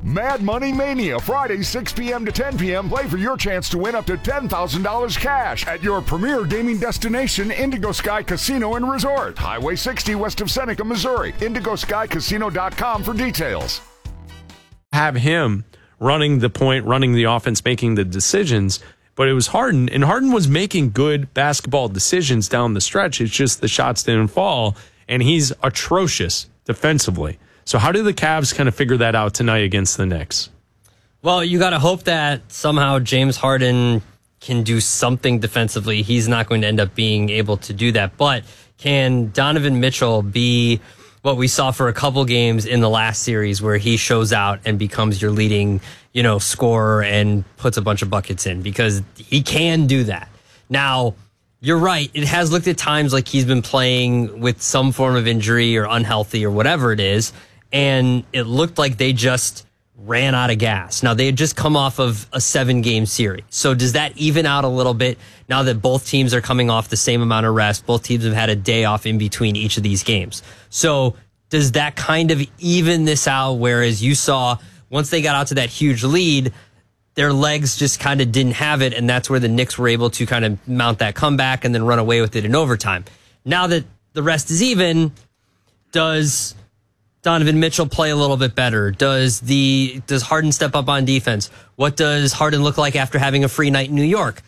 Mad Money Mania, Friday, 6 p.m. to 10 p.m. Play for your chance to win up to $10,000 cash at your premier gaming destination, Indigo Sky Casino and Resort. Highway 60 west of Seneca, Missouri. IndigoSkyCasino.com for details. Have him running the point, running the offense, making the decisions, but it was Harden, and Harden was making good basketball decisions down the stretch. It's just the shots didn't fall, and he's atrocious defensively. So how do the Cavs kind of figure that out tonight against the Knicks? Well, you got to hope that somehow James Harden can do something defensively. He's not going to end up being able to do that. But can Donovan Mitchell be what we saw for a couple games in the last series where he shows out and becomes your leading, scorer and puts a bunch of buckets in? Because he can do that. Now, you're right. It has looked at times like he's been playing with some form of injury or unhealthy or whatever it is. And it looked like they just ran out of gas. Now, they had just come off of a 7-game series. So does that even out a little bit now that both teams are coming off the same amount of rest? Both teams have had a day off in between each of these games. So does that kind of even this out? Whereas you saw once they got out to that huge lead, their legs just kind of didn't have it. And that's where the Knicks were able to kind of mount that comeback and then run away with it in overtime. Now that the rest is even, does Donovan Mitchell play a little bit better? Does Harden step up on defense? What does Harden look like after having a free night in New York?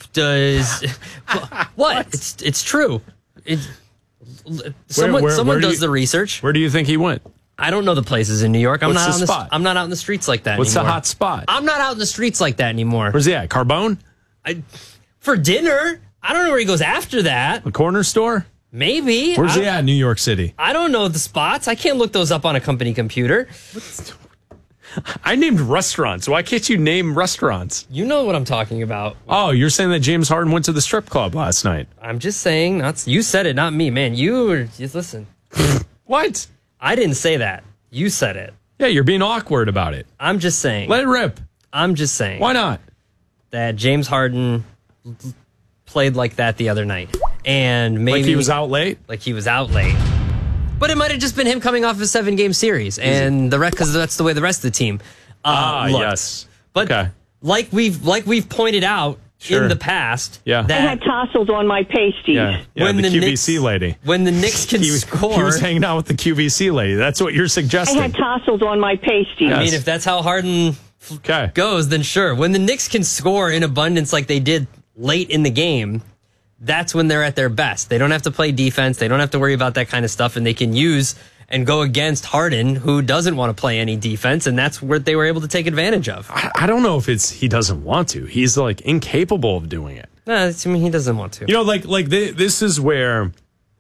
What? It's true. Someone does the research. Where do you think he went? I don't know the places in New York. I'm What's the spot? I'm not out in the streets like that What's anymore. the hot spot? I'm not out in the streets like that anymore. Where's he at? Carbone? For dinner. I don't know where he goes after that. The corner store? Maybe. Where's he at in New York City? I don't know the spots. I can't look those up on a company computer. I named restaurants. Why can't you name restaurants? You know what I'm talking about. Oh, you're saying that James Harden went to the strip club last night. I'm just saying. You said it, not me, man. Just listen. What? I didn't say that. You said it. Yeah, you're being awkward about it. I'm just saying. Let it rip. I'm just saying. Why not? That James Harden played like that the other night. And maybe like he was out late? Like he was out late. But it might have just been him coming off of a 7-game series. And the rest, because that's the way the rest of the team looked. Yes. But okay. like we've pointed out in the past, that I had tassels on my pasties. Yeah, when the QVC Knicks, lady. When the Knicks can score. He was hanging out with the QVC lady. That's what you're suggesting. I had tassels on my pasties. Yes. I mean, if that's how Harden goes, then sure. When the Knicks can score in abundance like they did late in the game, that's when they're at their best. They don't have to play defense. They don't have to worry about that kind of stuff, and they can use and go against Harden, who doesn't want to play any defense, and that's what they were able to take advantage of. I don't know if he doesn't want to. He's like incapable of doing it. No, I mean, he doesn't want to. This is where,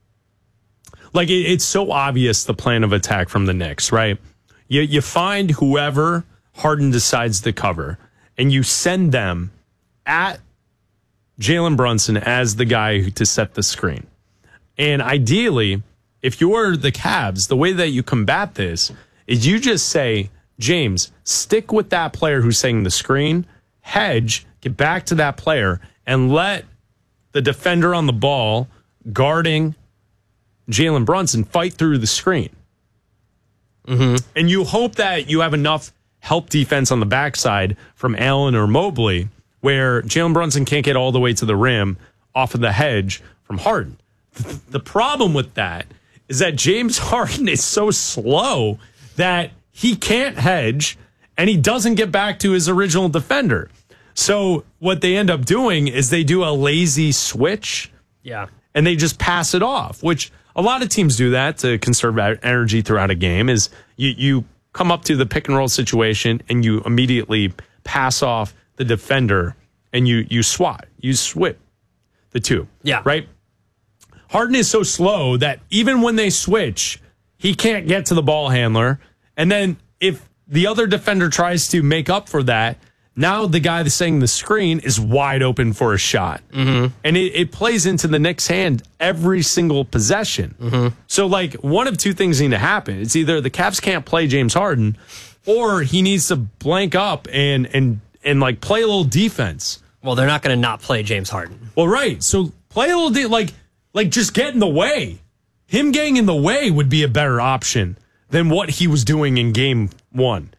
it's so obvious the plan of attack from the Knicks, right? You find whoever Harden decides to cover, and you send them at Jalen Brunson as the guy to set the screen. And ideally, if you're the Cavs, the way that you combat this is you just say, James, stick with that player who's setting the screen, hedge, get back to that player, and let the defender on the ball guarding Jalen Brunson fight through the screen. Mm-hmm. And you hope that you have enough help defense on the backside from Allen or Mobley where Jalen Brunson can't get all the way to the rim off of the hedge from Harden. The problem with that is that James Harden is so slow that he can't hedge and he doesn't get back to his original defender. So what they end up doing is they do a lazy switch. Yeah. And they just pass it off, which a lot of teams do that to conserve energy throughout a game is you come up to the pick and roll situation and you immediately pass off the defender and you swap the two. Yeah. Right? Harden is so slow that even when they switch, he can't get to the ball handler. And then if the other defender tries to make up for that, now the guy that's setting the screen is wide open for a shot. Mm-hmm. And it plays into the Knicks' hand every single possession. Mm-hmm. So, one of two things need to happen. It's either the Cavs can't play James Harden or he needs to blank up and play a little defense. Well, they're not going to not play James Harden. Well, right. So play a little just get in the way. Him getting in the way would be a better option than what he was doing in game one.